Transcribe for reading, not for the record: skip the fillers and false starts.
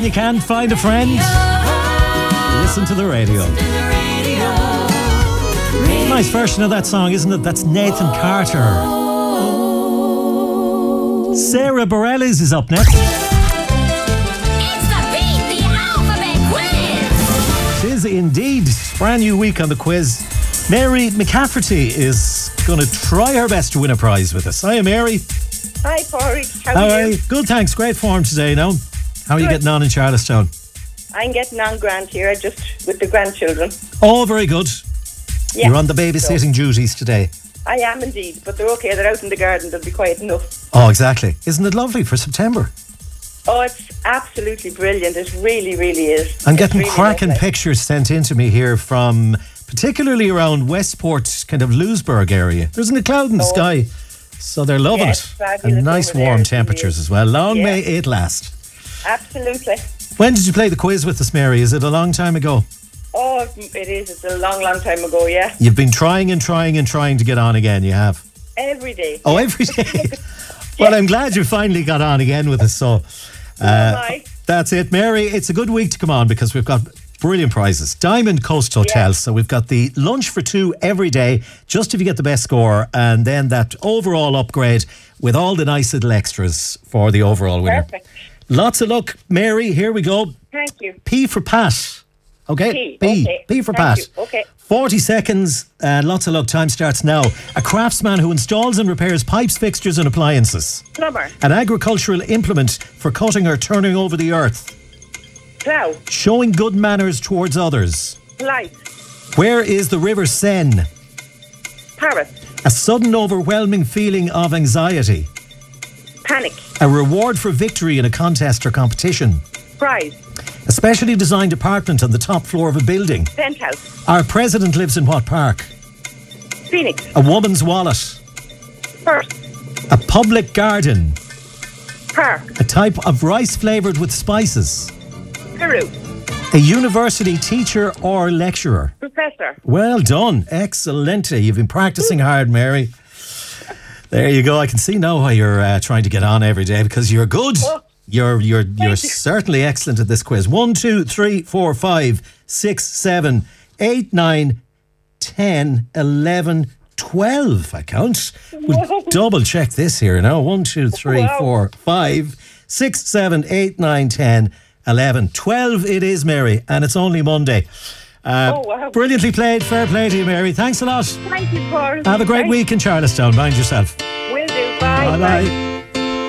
you can't find a friend, listen to the radio. Nice version of that song, isn't it? That's Nathan Carter. Sarah Bareilles is up next. It's the Beat the Alphabet Quiz. It is indeed. Brand new week on the quiz. Mary McCafferty is going to try her best to win a prize with us. Hiya, Mary. Hi, Porrick. How are you? Good, thanks. Great form today now. How are you Good. getting on in Charlestown? I'm getting on grand here, just with the grandchildren. Oh, very good. Yeah. You're on the babysitting duties today. I am indeed, but they're okay. They're out in the garden. They'll be quiet enough. Oh, exactly. Isn't it lovely for September? Oh, it's absolutely brilliant. It really, really is. I'm It's getting really cracking lovely. pictures sent in to me here from particularly around Westport, kind of Lewisburg area. There's a cloud in the sky, so they're loving Yes, it. fabulous And nice over there, warm it really temperatures is. as well. Long Yeah. may it last. Absolutely. When did you play the quiz with us, Mary? Is it a long time ago? Oh, it is. It's a long, long time ago, yeah. You've been trying and trying and trying to get on again, you have. Every day. Oh, every day. Well, I'm glad you finally got on again with us. So, am I. that's it, Mary. It's a good week to come on because we've got brilliant prizes. Diamond Coast Hotel. Yeah. So we've got the lunch for two every day, just if you get the best score, and then that overall upgrade with all the nice little extras for the overall winner. Perfect. Lots of luck, Mary. Here we go. Thank you. P for Pat. Okay? P. Okay. P for Thank Pat. you. Okay. 40 seconds. Lots of luck. Time starts now. A craftsman who installs and repairs pipes, fixtures and appliances. Plumber. An agricultural implement for cutting or turning over the earth. Plough. Showing good manners towards others. Light. Where is the River Seine? Paris. A sudden overwhelming feeling of anxiety. Panic. A reward for victory in a contest or competition. Prize. A specially designed apartment on the top floor of a building. Penthouse. Our president lives in what park? Phoenix. A woman's wallet. Purse. A public garden. Park. A type of rice flavoured with spices. Peru. A university teacher or lecturer. Professor. Well done. Excellente. You've been practicing hard, Mary. There you go. I can see now why you're trying to get on every day because you're good. Oh. You're you. certainly excellent at this quiz. 1, 2, 3, 4, 5, 6, 7, 8, 9, 10, 11, 12. I count. We'll double check this here now. 1, 2, 3, Wow. 4, 5, 6, 7, 8, 9, 10, 11, 12 it is, Mary, and it's only Monday. Wow. Brilliantly played. Fair play to you, Mary. Thanks a lot. Thank you, Paul. Have a great week in Charlestown. Mind yourself. Will do. Bye. Bye-bye.